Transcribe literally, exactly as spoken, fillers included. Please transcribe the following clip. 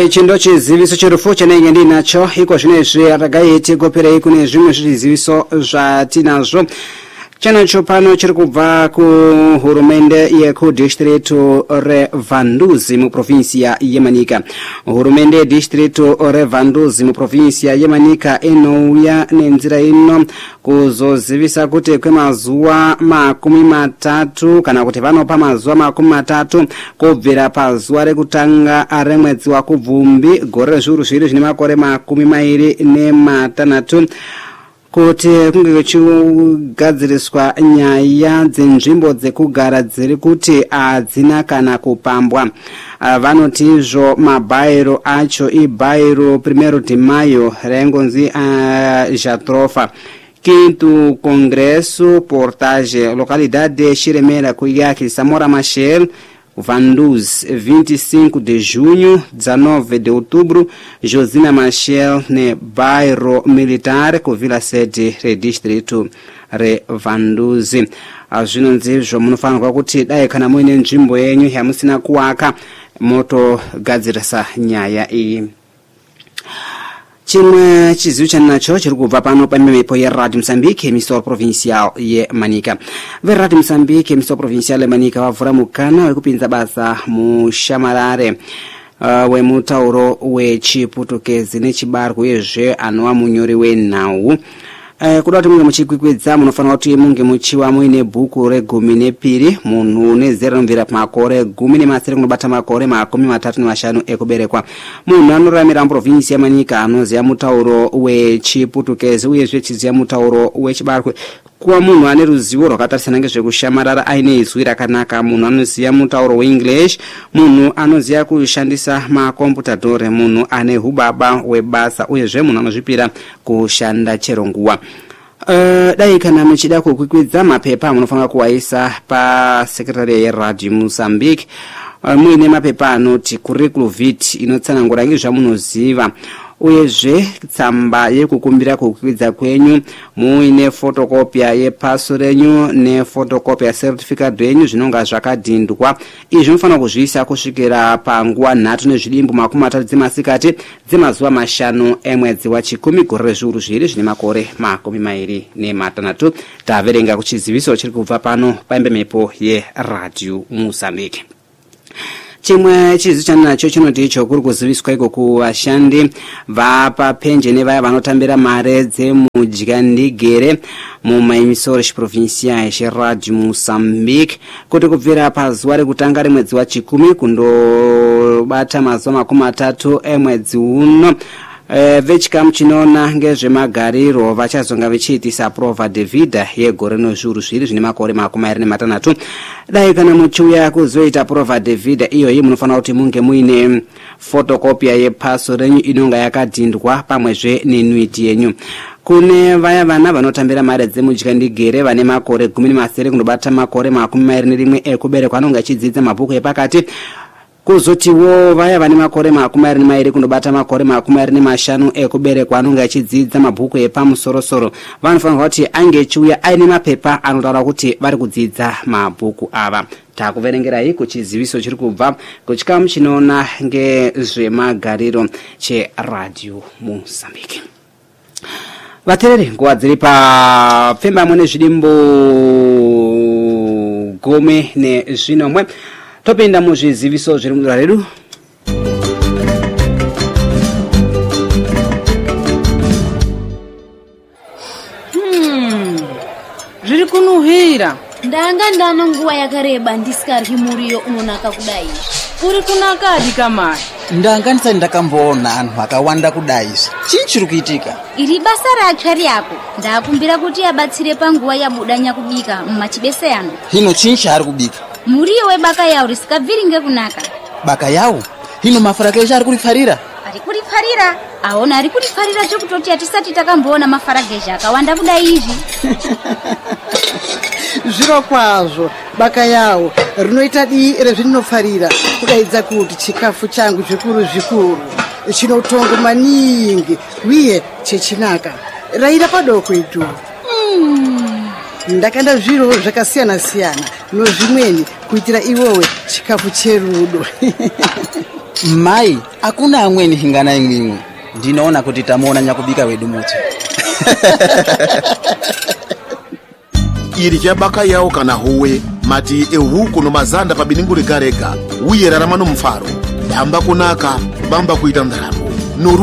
chindo chiziviso chirufu chanenge ndinacho iko zvinezvi atagaiti kopera kune zvimwe zviziviso zvatinazvo. Chanacho pano chiri kubva kuhurumende yekudistritu reVanduzi muprovinsia yeManika. Hurumende yedistritu reVanduzi muprovinsia yeManika inouya nenzira ino kuzozivisa kuti kwemazuva makumi matatu kana kuti vanopa mazuva makumi matatu kubvira pazuva rekutanga remwedzi waKubvumbi gore zviuru zviviri zvine makore makumi mairi nematanhatu kuti kunge kuchigadziriswa nyaya dzenzvimbo dzekugara dziri kuti adzina kana kupambwa. Vanotizvo mabhairo acho ibhairo Primero de Mayo rengonzi uh, Jatrofa. Quinto Congresso Portage localidade Chiremera Cuiaque Samora Machel Vanduz, vinte e cinco de junho, dezenove de outubro, Josina Machel, ne bairro militar, com vila sede, redistrito, re Vanduzi. Azvinonzizvo munofanirwa kuti dai kana muine nzvimbo yenyu yamusina kuwaka moto gadzirisa nyaya iyi. Chimwe chizivu chaninacho chiri kubva pano pamhepo yeRadio Mozambique emisoro provincial yeManika. VeRadio Mozambique emisoro provincial yeManika vavhura mukana wekupinza basa mushamarare uh, wemutauro wechiputukezi nechibarwa uyezve anova munyori wenhau. Uh, kuda kuti munge muchikwikwidza munofanira kuti munge muchiva muine bhuku regumi nepiri munhu unezera rinomvera pamakore gumi nemasere kunobata makore makumi matatu nemashanu ekuberekwa. Munhu anoramira muprovinsi yeManika anoziva mutauro wechiputukezi uyezve chiziva mutauro wechibarwe. Kuva munhu ane ruzivo rwakatarisana ngezvekushamarara aine izwi rakanaka. Munhu anoziva mutauro weEnglish, munhu anoziva kushandisa makombutadhori, munhu ane hubaba webasa uyezve munhu anozvipira kushanda chero nguva. Uh, dai kana muchida kukwikwidza mapepa munofanira kuwaisa pa sekretariat yeRadio Mozambique. Uh, muine mapepa anoti curriculum vitae inotsanangura ngezvamunoziva uyezve tsamba yekukumbira kukwidza kwenyu, muine fotokopia yepaso renyu nefotokopia certificate renyu zvinonga zvakadhindwa. Izvi munofanira kuzviisa kusvikira panguva nhatu nezvidimbu makumi matatu dzemasikati dzemazuva mashanu emwedzi wachikumi gore rezviuru zviviri zvine makore makumi mairi nematanhatu. Taverenga kuchiziviso chiri kubva pano paimbemepo yeRadio Mozambique. Chimwe chizivu chaninacho chinoti icho kuri kuziviswa iko kuvashandi vapapenje nevaya vanotambira mare dzemudyandigere mumaimisoro chiprovincial cheRadio Mozambique kuti kubvira pazuva rekutanga remwedzi wachikumi kundobata mazuva makumi matatu emwedzi uno. Uh, vechikamu chinoona ngezvemagariro vachazonga vechiitisa prova de vida yegore nezviuru zviviri zvine makore makumi mairi nematanhatu. Dai kana muchiuya kuzoita prova de vida iyoyi munofanira kuti munge muine fotokopia yepaso renyu inonga yakadhindwa pamwezve nenuiti yenyu. Kune vaya vana vanotambira mare dzemudyandigere vane makore gumi nemasere kundobata makore makumi mairi nerimwe ekuberekwa anonga achidzidza mabhuku epakati. Kuzotiwo vaya vane makore makumi mairi nemairi kundobata makore makumi mairi nemashanu ekuberekwa anonga achidzidza mabhuku epamusorosoro vanofanirwa kuti ange achiuya aine mapepa anotaura kuti vari kudzidza mabhuku ava. Takuverengerai kuchiziviso chiri kubva kuchikamu chinoona ngezvemagariro cheRadio Mozambique. Vateereri, nguva dziri papfembamwe nezvidimbu gumi nezvinomwe topinda muzviziviso zviri mudura redu. Hmm. Zviri kunuhira. Ndanga ndano nguva yakareba ndisikaryi muriyo unonaka kudai. Kuri kunakadi kamai? Ndanga ndisati ndakamboona anhu akawanda kudai. Chii chiri kuitika? Iri basa ratsva ryako. Ndakumbira kuti abatsire panguva yabudanya kubika mumachibese ano. Hino chii chaari kubika? Muriyo webaka yawo risikabviri ngekunaka. Baka yawo? Hino mafarageja ari kurifarira? Ari kurifarira? Aona ari kurifarira chokutoti atisati takamboona mafarageja akawanda kudai izvi. Zviro kwazvo baka yawo rinoita dii rezvinofarira kudaidza kuti chikafu changu zvikuru zvikuru chinotongo maningi uye chechinaka raira padoko itu. Mm. Ndakanda zviro zvakasiyana siyana nozvimweni kuitira iwowe chikafu cherudo. Mai, hakuna amweni hingana imwimwe. Ndinoona kuti tamuona nyakubika wedu muti. Iri chabaka yawo kana howe mati ehuku no mazanda pa biningu rega rega uyera ramano mfaro damba kunaka bamba kuita ndaramo.